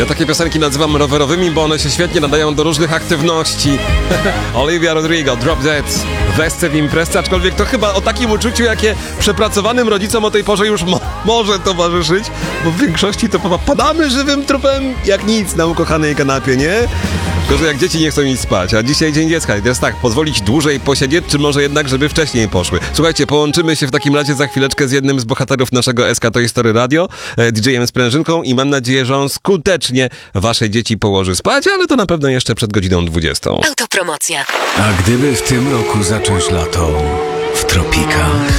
Ja takie piosenki nazywam rowerowymi, bo one się świetnie nadają do różnych aktywności. Olivia Rodrigo, Drop Dead, wesce w imprezce, aczkolwiek to chyba o takim uczuciu, jakie przepracowanym rodzicom o tej porze już może towarzyszyć, bo w większości to padamy żywym trupem jak nic na ukochanej kanapie, nie? Tylko, że jak dzieci nie chcą iść spać, a dzisiaj Dzień Dziecka i teraz tak, pozwolić dłużej posiedzieć, czy może jednak, żeby wcześniej poszły. Słuchajcie, połączymy się w takim razie za chwileczkę z jednym z bohaterów naszego SK Toy Story Radio, DJ-em Sprężynką i mam nadzieję, że on skutecznie wasze dzieci położy spać, ale to na pewno jeszcze przed godziną 20. Autopromocja. A gdyby w tym roku zacząć lato w tropikach?